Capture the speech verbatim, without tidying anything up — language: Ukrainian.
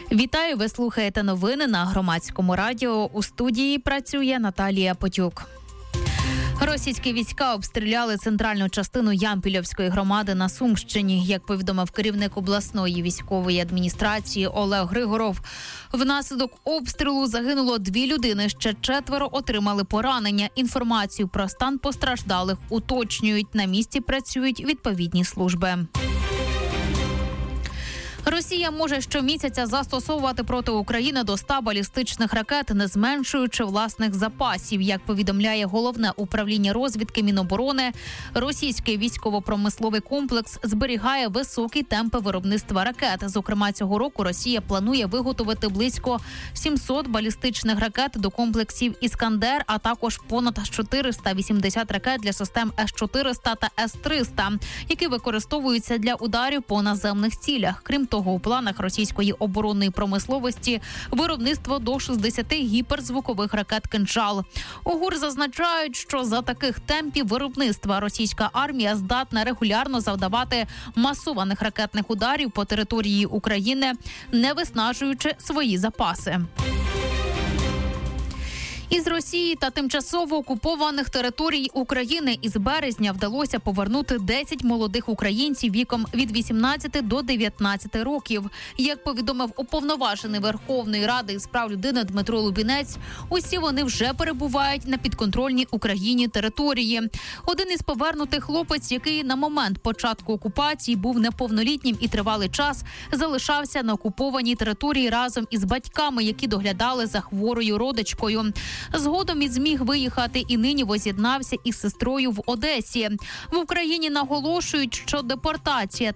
Вітаю, ви слухаєте новини на Громадському радіо. У студії працює Наталія Потюк. Російські війська обстріляли центральну частину Ямпільовської громади на Сумщині. Як повідомив керівник обласної військової адміністрації Олег Григоров, внаслідок обстрілу загинуло дві людини, ще четверо отримали поранення. Інформацію про стан постраждалих уточнюють. На місці працюють відповідні служби. Росія може щомісяця застосовувати проти України до ста балістичних ракет, не зменшуючи власних запасів. Як повідомляє Головне управління розвідки Міноборони, російський військово-промисловий комплекс зберігає високі темпи виробництва ракет. Зокрема, цього року Росія планує виготовити близько сімсот балістичних ракет до комплексів «Іскандер», а також понад чотириста вісімдесят ракет для систем С чотириста та С триста, які використовуються для ударів по наземних цілях. Крім того, у планах російської оборонної промисловості виробництво до шістдесят гіперзвукових ракет «Кинжал». У ГУР зазначають, що за таких темпів виробництва російська армія здатна регулярно завдавати масованих ракетних ударів по території України, не виснажуючи свої запаси. Із Росії та тимчасово окупованих територій України із березня вдалося повернути десять молодих українців віком від вісімнадцяти до дев'ятнадцяти років. Як повідомив уповноважений Верховної Ради із прав людини Дмитро Лубінець, усі вони вже перебувають на підконтрольній Україні території. Один із повернутих хлопець, який на момент початку окупації був неповнолітнім і тривалий час, залишався на окупованій території разом із батьками, які доглядали за хворою родичкою. Згодом він зміг виїхати і нині воз'єднався із сестрою в Одесі. В Україні наголошують, що депортація